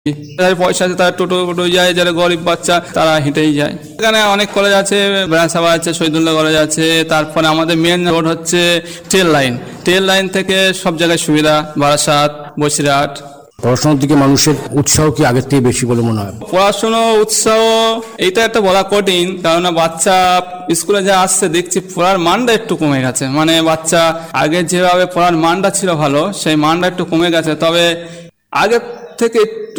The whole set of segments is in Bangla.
যাদের পয়সা আছে তারা টোটো যায়, যারা গরিব বাচ্চা তারা হেঁটেই যায়। এখানে অনেক কলেজ আছে, ব্রাঞ্চসভা আছে, শহীদুল্লাহ কলেজ আছে। তারপরে আমাদের মেন রোড হচ্ছে ট্রেন লাইন থেকে সব জায়গায় সুবিধা, বারাসাত, বসিরহাট। পড়াশোনার দিকে মানুষের উৎসাহ কি আগের থেকে বেশি বলে মনে হয়? পড়াশোনা উৎসাহ এইটা একটা বলা কঠিন, কারণ বাচ্চা স্কুলে যা আসছে দেখছি পড়ার মানটা একটু কমে গেছে। মানে বাচ্চা আগে যেভাবে পড়ার মানটা ছিল ভালো, সেই মানটা একটু কমে গেছে। তবে আগের থেকে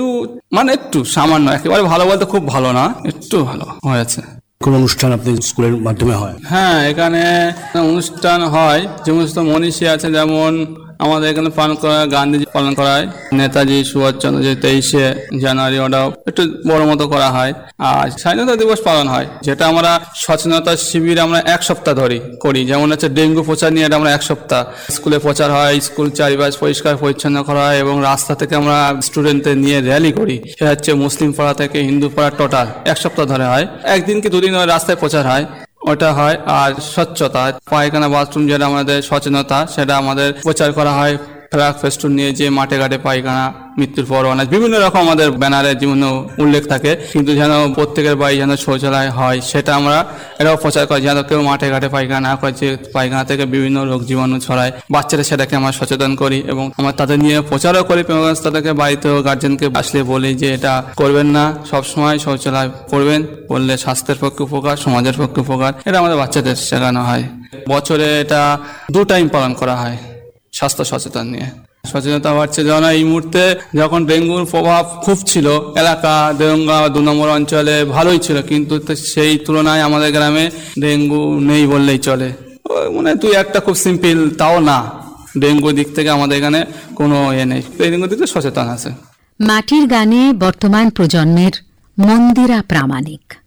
একটু সামান্য, একেবারে ভালো বলতে খুব ভালো না, একটু ভালো হয়েছে। কোন অনুষ্ঠান আপনাদের স্কুলের মাধ্যমে হয়? হ্যাঁ, এখানে অনুষ্ঠান হয়। যে সমস্ত মনীষী আছে, যেমন আমাদের এখানে পালন করা হয় গান্ধীজি পালন করা হয়, নেতাজি সুভাষচন্দ্র যে 23শে জানুয়ারি, ওটাও একটু বড় মতো করা হয়। আর স্বাধীনতা দিবস পালন হয়, যেটা আমরা সচেতনতা শিবির আমরা 1 সপ্তাহ ধরে করি। যেমন হচ্ছে ডেঙ্গু প্রচার নিয়ে এটা আমরা 1 সপ্তাহ স্কুলে প্রচার হয়, স্কুল চারিপাশ পরিষ্কার পরিচ্ছন্ন করা হয় এবং রাস্তা থেকে আমরা স্টুডেন্টদের নিয়ে র্যালি করি। সেটা হচ্ছে মুসলিম পাড়া থেকে হিন্দু পাড়া, টোটাল 1 সপ্তাহ ধরে হয়। একদিন কি দুদিন রাস্তায় প্রচার হয়, ওটা হয়। আর স্বচ্ছতা, পায়খানা, বাথরুম, যেটা আমাদের সচেতনতা, সেটা আমাদের প্রচার করা হয়। ফ্ল্যাগ ফেস্টুন নিয়ে যে মাঠে ঘাটে পায়খানা, মৃত্যুর পর অনেক বিভিন্ন রকম আমাদের ব্যানারে জীবন উল্লেখ থাকে, কিন্তু যেন প্রত্যেকের বাড়ি যেন শৌচালয় হয়, সেটা আমরা এটাও প্রচার করি, যেন কেউ মাঠে ঘাটে পায়খানা না করে, যে পায়খানা থেকে বিভিন্ন রোগ জীবাণু ছড়ায়। বাচ্চারা সেটাকে আমরা সচেতন করি এবং আমরা তাদের নিয়ে প্রচারও করি। তাদেরকে বাড়িতেও গার্জেনকে আসলে বলি যে এটা করবেন না, সবসময় শৌচালয় করবেন, করলে স্বাস্থ্যের পক্ষে উপকার, সমাজের পক্ষে উপকার। এটা আমাদের বাচ্চাদের শেখানো হয়। বছরে এটা 2 টাইম পালন করা হয় স্বাস্থ্য সচেতন নিয়ে। সচেতনতা বাড়ছে, যেমন এই মুহূর্তে যখন ডেঙ্গুর প্রভাব খুব ছিল এলাকা, দেওঙ্গা 2 নম্বর অঞ্চলে ভালোই ছিল, কিন্তু সেই তুলনায় আমাদের গ্রামে ডেঙ্গু নেই বললেই চলে। মানে 2-1টা খুব সিম্পল, তাও না। ডেঙ্গুর দিক থেকে আমাদের এখানে কোনো নেই, ডেঙ্গুর দিক থেকে সচেতন আছে। মাটির গানে বর্তমান প্রজন্মের মন্দিরা প্রামাণিক।